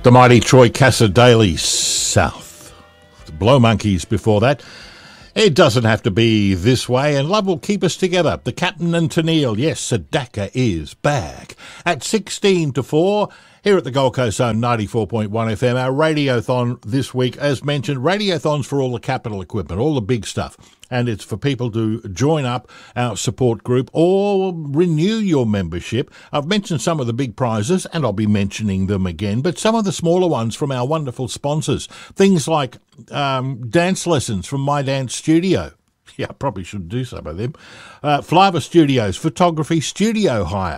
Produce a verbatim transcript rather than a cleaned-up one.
The mighty Troy Cassar-Daley South. The Blow Monkeys before that. It doesn't have to be this way, and love will keep us together. The Captain and Tennille, yes, Sedaka is back. At sixteen to four, here at the Gold Coast Zone ninety-four point one F M, our Radiothon this week, as mentioned, Radiothon's for all the capital equipment, all the big stuff. And it's for people to join up our support group or renew your membership. I've mentioned some of the big prizes, and I'll be mentioning them again, but some of the smaller ones from our wonderful sponsors. Things like um, dance lessons from My Dance Studio. Yeah, I probably should do some of them. Uh, Flava Studios, photography studio hire.